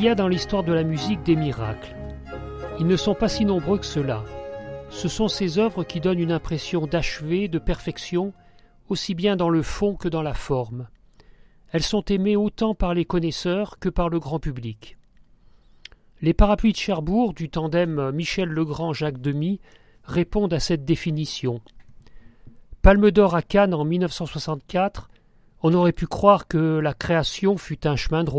y a dans l'histoire de la musique des miracles. Ils ne sont pas si nombreux que cela. Ce sont ces œuvres qui donnent une impression d'achevé, de perfection, aussi bien dans le fond que dans la forme. Elles sont aimées autant par les connaisseurs que par le grand public. Les parapluies de Cherbourg du tandem Michel Legrand-Jacques Demy répondent à cette définition. Palme d'or à Cannes en 1964, on aurait pu croire que la création fut un chemin de rose.